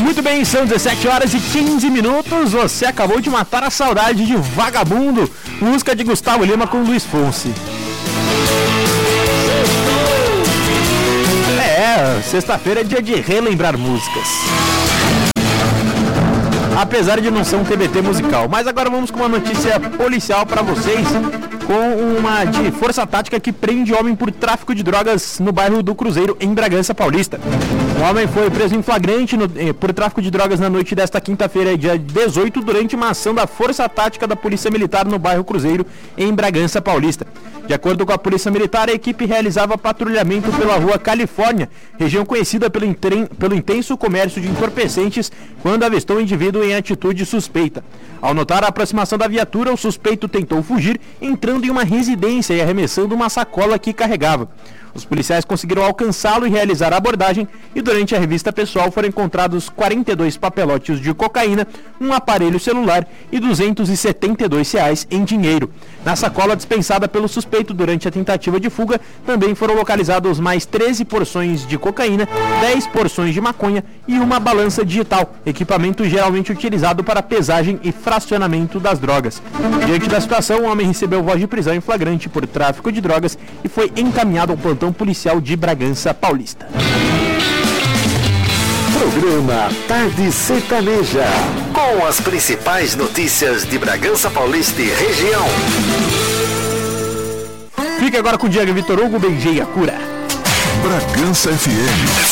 Muito bem, são 17 horas e 15 minutos. Você acabou de matar a saudade de Vagabundo, música de Gustavo Lima com Luiz Fonsi. Sexta-feira é dia de relembrar músicas. Apesar de não ser um TBT musical. Mas agora vamos com uma notícia policial para vocês, com uma de força tática que prende homem por tráfico de drogas no bairro do Cruzeiro, em Bragança Paulista. O homem foi preso em flagrante por tráfico de drogas na noite desta quinta-feira, dia 18, durante uma ação da força tática da Polícia Militar no bairro Cruzeiro, em Bragança Paulista. De acordo com a Polícia Militar, a equipe realizava patrulhamento pela rua Califórnia, região conhecida pelo intenso comércio de entorpecentes, quando avistou o indivíduo em atitude suspeita. Ao notar a aproximação da viatura, o suspeito tentou fugir, entrando em uma residência e arremessando uma sacola que carregava. Os policiais conseguiram alcançá-lo e realizar a abordagem, e durante a revista pessoal foram encontrados 42 papelotes de cocaína, um aparelho celular e R$ 272 em dinheiro. Na sacola dispensada pelo suspeito durante a tentativa de fuga, também foram localizados mais 13 porções de cocaína, 10 porções de maconha e uma balança digital, equipamento geralmente utilizado para pesagem e fracionamento das drogas. Diante da situação, o homem recebeu voz de prisão em flagrante por tráfico de drogas e foi encaminhado ao plantão policial de Bragança Paulista. Programa Tarde Sertaneja, com as principais notícias de Bragança Paulista e região. Fique agora com o Diego Vitor Hugo, Beijei a Cura. Bragança FM.